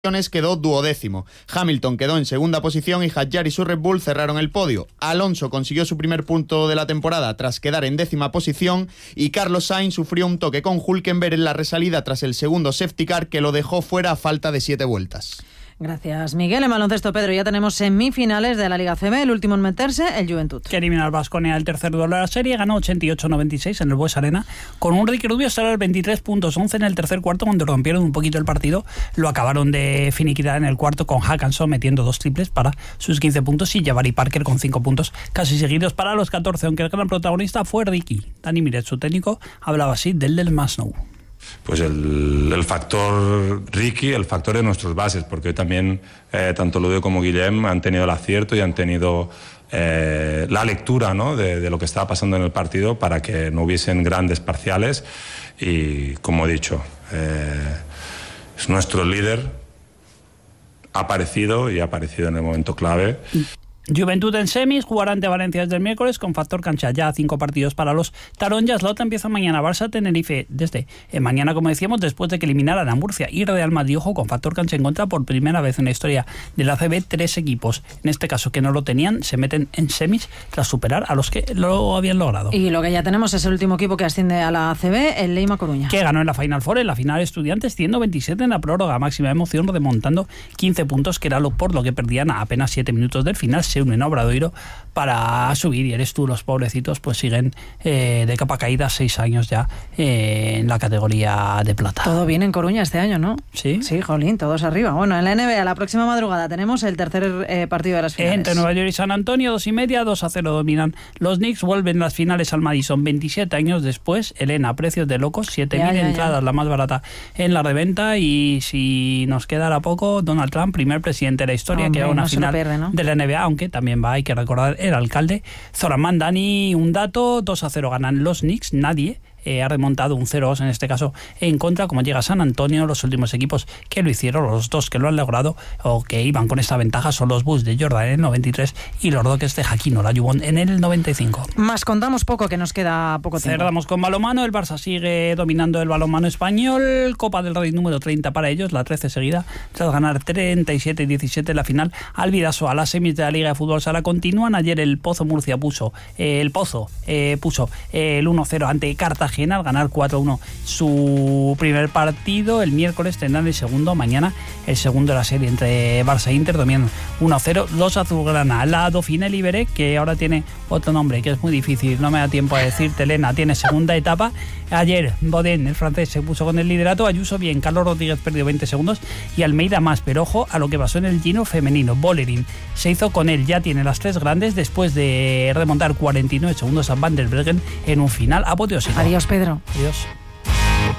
quedó duodécimo. Hamilton quedó en segunda posición y Hadjar y su Red Bull cerraron el podio. Alonso consiguió su primer punto de la temporada tras quedar en décima posición y Carlos Sainz sufrió un toque con Hülkenberg en la resalida tras el segundo safety car que lo dejó fuera a falta de 7 vueltas. Gracias, Miguel. En baloncesto, Pedro, ya tenemos semifinales de la Liga CB. El último en meterse, el Juventud. Que eliminó al Baskonia el tercer duelo de la serie, ganó 88-96 en el Bues Arena, con un Ricky Rubio estar al 23 puntos, 11 en el tercer cuarto, cuando rompieron un poquito el partido. Lo acabaron de finiquitar en el cuarto, con Hackanson metiendo 2 triples para sus 15 puntos y Jabari Parker con 5 puntos casi seguidos para los 14, aunque el gran protagonista fue Ricky. Dani Miret, su técnico, hablaba así del Masnou. Pues el factor Ricky, el factor de nuestros bases, porque también tanto Ludo como Guillem han tenido el acierto y han tenido la lectura, ¿no?, de lo que estaba pasando en el partido para que no hubiesen grandes parciales y, como he dicho, es nuestro líder, ha aparecido en el momento clave. Juventud en semis, jugará ante Valencia desde el miércoles con factor cancha, ya 5 partidos para los taronjas. La otra empieza mañana, Barça-Tenerife desde mañana, como decíamos, después de que eliminaran a Murcia y Real Madrid, ojo, con factor cancha en contra por primera vez en la historia de la ACB. 3 equipos, en este caso que no lo tenían, se meten en semis tras superar a los que lo habían logrado. Y lo que ya tenemos es el último equipo que asciende a la ACB, el Leima Coruña, que ganó en la Final Four, en la final Estudiantes, 127 en la prórroga, máxima emoción, remontando 15 puntos, que era por lo que perdían a apenas 7 minutos del final. Se unen a Obradoiro para subir y eres tú, los pobrecitos pues siguen de capa caída 6 años ya en la categoría de plata. Todo bien en Coruña este año, ¿no? Sí. Sí, jolín, todos arriba. Bueno, en la NBA la próxima madrugada tenemos el tercer partido de las finales. Entre Nueva York y San Antonio, 2:30, 2-0 dominan los Knicks, vuelven las finales al Madison 27 años después. Elena, precios de locos, 7.000 entradas, la más barata en la reventa, y si nos quedara poco, Donald Trump, primer presidente de la historia, que va a una final pierde, ¿no?, de la NBA, aunque también va, hay que recordar, el alcalde Zoran Mandani. Un dato, 2-0 ganan los Knicks, nadie ha remontado un 0-2 en este caso en contra, como llega San Antonio. Los últimos equipos que lo hicieron, los dos que lo han logrado o que iban con esta ventaja, son los Bulls de Jordan en el 93 y los Rockets de Hakeem Olajuwon en el 95. Más contamos poco, que nos queda poco tiempo. Cerramos con balonmano. El Barça sigue dominando el balonmano español, Copa del Rey número 30 para ellos, la 13 seguida, tras ganar 37-17 en la final al Bidasoa. Las semis de la Liga de Fútbol Sala continúan. Ayer el Pozo Murcia puso el 1-0 ante Cartagena al ganar 4-1 su primer partido. El miércoles tendrán el segundo, mañana el segundo de la serie entre Barça e Inter, dominan 1-0 los azulgrana. La Dauphiné Libéré, que ahora tiene otro nombre que es muy difícil, no me da tiempo a decirte, Elena, tiene segunda etapa. Ayer Bodén, el francés, se puso con el liderato, Ayuso bien, Carlos Rodríguez perdió 20 segundos y Almeida más, pero ojo a lo que pasó en el Giro femenino. Bolerín se hizo con él, ya tiene las 3 grandes después de remontar 49 segundos a Van der Breggen en un final apoteósico. Adiós, Pedro. Adiós.